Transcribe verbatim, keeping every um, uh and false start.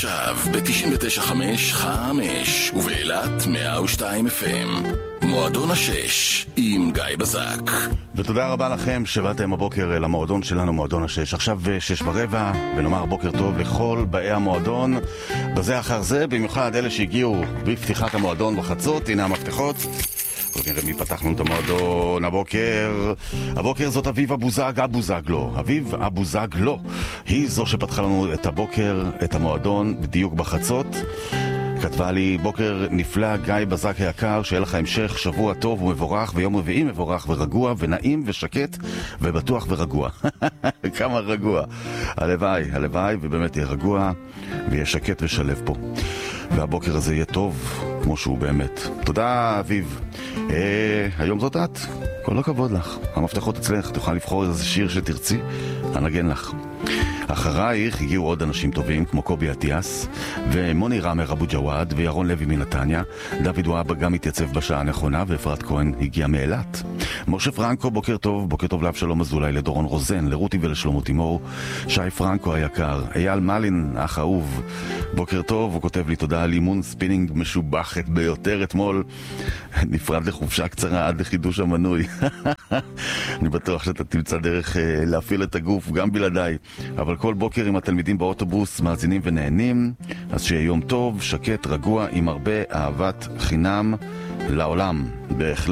עכשיו ב-תשעים ותשע חמש חמש ובאילת מאה ושתיים אף אם. מועדון השש עם גיא בזק. ותודה רבה לכם שבאתם הבוקר למועדון שלנו, מועדון השש. עכשיו שש ורבע, ונאמר בוקר טוב לכל באי המועדון. בזה אחר זה, במיוחד אלה שהגיעו בפתיחת המועדון בחצות. הנה המפתחות. נראה מי פתחנו את המועדון הבוקר. הבוקר זאת אביב אבוזג אבוזגלו. אביב אבוזגלו. היא זו שפתחה לנו את הבוקר, את המועדון, בדיוק בחצות. כתבה לי, בוקר נפלא, גיא בזק היקר, שיהיה לך המשך שבוע טוב ומבורך, ויום רביעי מבורך ורגוע ונעים ושקט ובטוח ורגוע. כמה רגוע. הלוואי, הלוואי, ובאמת יהיה רגוע ויהיה שקט ושלב פה. והבוקר הזה יהיה טוב כמו שהוא באמת. תודה אביב. אה, היום זאת את, כל הכבוד לך. המפתחות אצלך, תוכל לבחור איזה שיר שתרצי, אנגן לך. אחרייך הגיעו עוד אנשים טובים כמו קובי עטיאס ומוני רמר אבו ג'וואד וירון לוי מנתניה. דוד וואב גם התייצב בשעה הנכונה, ואפרת כהן הגיע מאילת. משה פרנקו, בוקר טוב. בוקר טוב לאבשלום אזולאי, לדורון רוזן, לרותי ולשלמה תימור. שי פרנקו היקר. אייל מלין, אח אהוב, בוקר טוב. הוא כותב לי, תודה על אימון ספינינג משובחת ביותר אתמול. נפרד לחופשה קצרה עד לחידוש המנוי. אני בטוח שאתה תמצא דרך להפעיל את הגוף גם בלעדיי. אבל כל בוקר עם התלמידים באוטובוס מאזינים ונהנים. אז שיהיה יום טוב, שקט, רגוע, עם הרבה אהבת חינם לעולם. בהחלט.